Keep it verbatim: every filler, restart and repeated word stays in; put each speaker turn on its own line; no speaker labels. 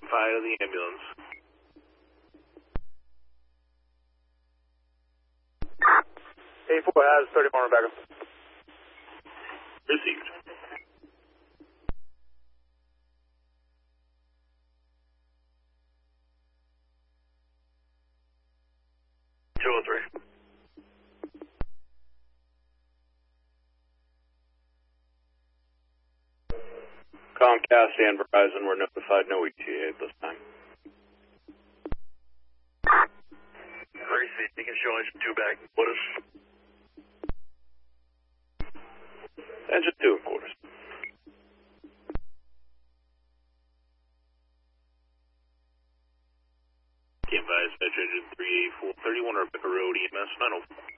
Fire the ambulance.
A four has thirty more backup.
Received. two oh three.
Comcast and Verizon were notified no E T A at this time.
Received. You can show engine two back. What is?
Engine two and quarters.
Advise Metro Engine three eight four thirty-one Rebecca Road E M S nine oh four.